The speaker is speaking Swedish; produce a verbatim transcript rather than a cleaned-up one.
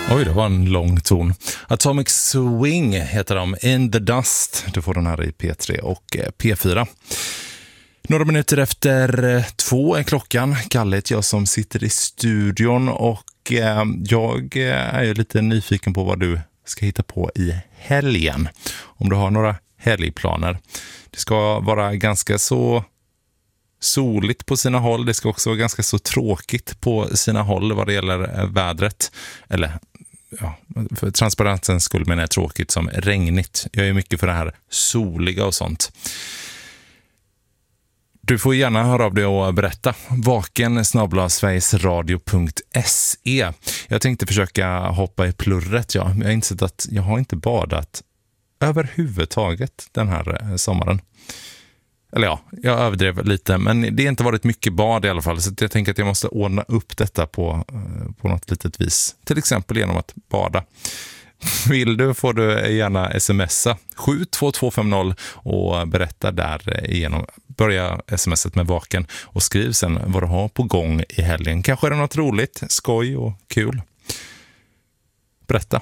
Oj, det var en lång ton. Atomic Swing heter de, In the Dust. Du får den här i P tre och P fyra. Några minuter efter två är klockan. Kalle heter jag som sitter i studion och eh, jag är ju lite nyfiken på vad du ska hitta på i helgen. Om du har några helgplaner. Det ska vara ganska så soligt på sina håll. Det ska också vara ganska så tråkigt på sina håll vad det gäller vädret. Eller ja, för transparensens skull menar jag tråkigt som regnigt. Jag är mycket för det här soliga och sånt. Du får gärna höra av dig och berätta. Vaken snabel-a sverigesradio punkt se. Jag tänkte försöka hoppa i plurret. Ja. Jag har insett att jag har inte badat överhuvudtaget den här sommaren. Eller ja, jag överdrev lite, men det har inte varit mycket bad i alla fall, så jag tänker att jag måste ordna upp detta på, på något litet vis. Till exempel genom att bada. Vill du får du gärna smsa sju två två fem noll och berätta där igenom. Börja smset med vaken och skriv sen vad du har på gång i helgen. Kanske är det något roligt, skoj och kul. Berätta.